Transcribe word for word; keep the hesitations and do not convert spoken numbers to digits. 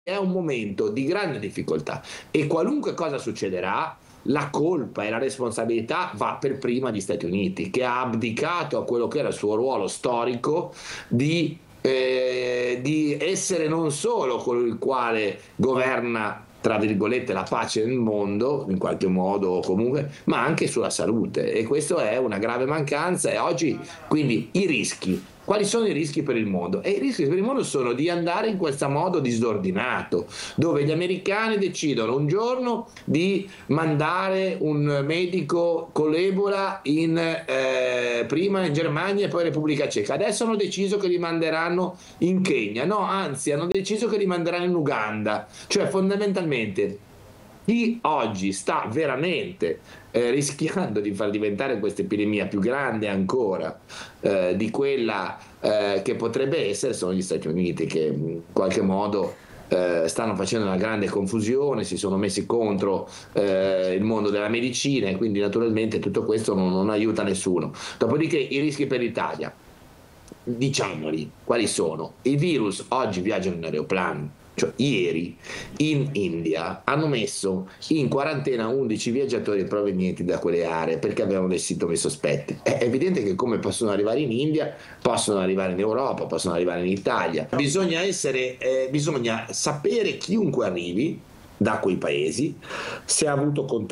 È un momento di grande difficoltà e qualunque cosa succederà, la colpa e la responsabilità va per prima agli Stati Uniti, che ha abdicato a quello che era il suo ruolo storico di, ehm, di essere non solo colui il quale governa, tra virgolette, "la pace nel mondo", in qualche modo o comunque, ma anche sulla salute, e questo è una grave mancanza. E oggi quindi i rischi. Quali sono i rischi per il mondo? E i rischi per il mondo sono di andare in questo modo disordinato, dove gli americani decidono un giorno di mandare un medico con l'Ebola in, eh, prima in Germania e poi in Repubblica Ceca. Adesso hanno deciso che li manderanno in Kenya. No, anzi, hanno deciso che li manderanno in Uganda. Cioè, fondamentalmente, chi oggi sta veramente eh, rischiando di far diventare questa epidemia più grande ancora eh, di quella eh, che potrebbe essere, sono gli Stati Uniti, che in qualche modo eh, stanno facendo una grande confusione, si sono messi contro eh, il mondo della medicina, e quindi naturalmente tutto questo non, non aiuta nessuno. Dopodiché i rischi per l'Italia, diciamoli, quali sono? I virus oggi viaggiano in aeroplani. Cioè, ieri in India hanno messo in quarantena undici viaggiatori provenienti da quelle aree perché avevano dei sintomi sospetti. È evidente che come possono arrivare in India, possono arrivare in Europa, possono arrivare in Italia. Bisogna essere, eh, bisogna sapere chiunque arrivi da quei paesi se ha avuto contatto